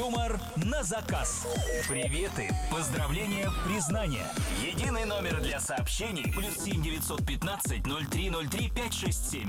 Юмор на заказ. Приветы, поздравления, признания. Единый номер для сообщений +7 915 0303 567.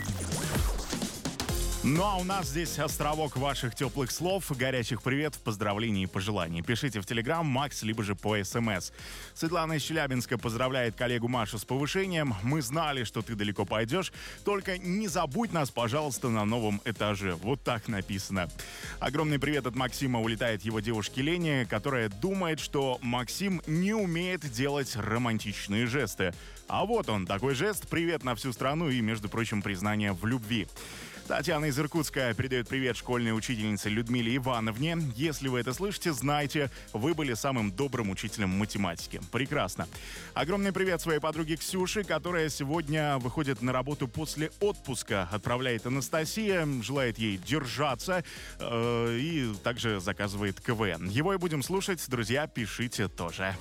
Ну а у нас здесь островок ваших теплых слов, горячих приветов, поздравлений и пожеланий. Пишите в Телеграм, Макс, либо же по СМС. Светлана из Челябинска поздравляет коллегу Машу с повышением. Мы знали, что ты далеко пойдешь. Только не забудь нас, пожалуйста, на новом этаже. Вот так написано. Огромный привет от Максима улетает его девушке Лене, которая думает, что Максим не умеет делать романтичные жесты. А вот он, такой жест. Привет на всю страну и, между прочим, признание в любви. Татьяна из Иркутска передает привет школьной учительнице Людмиле Ивановне. Если вы это слышите, знайте, вы были самым добрым учителем математики. Прекрасно. Огромный привет своей подруге Ксюше, которая сегодня выходит на работу после отпуска. Отправляет Анастасия, желает ей держаться и также заказывает КВН. Его и будем слушать. Друзья, пишите тоже.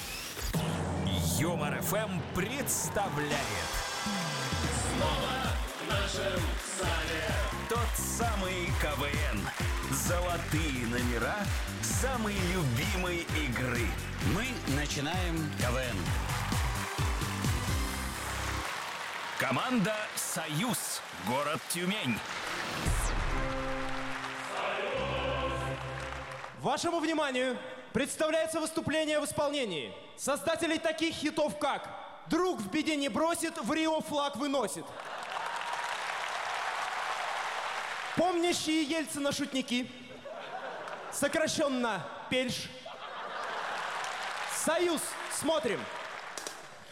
Юмор ФМ представляет. Снова в нашем зале Тот самый КВН. Золотые номера самой любимой игры. Мы начинаем КВН. Команда «Союз». Город Тюмень. Вашему вниманию представляется выступление в исполнении создателей таких хитов, как «Друг в беде не бросит, в Рио флаг выносит», «Помнящие Ельцина шутники», сокращенно «Пельш», «Союз». Смотрим.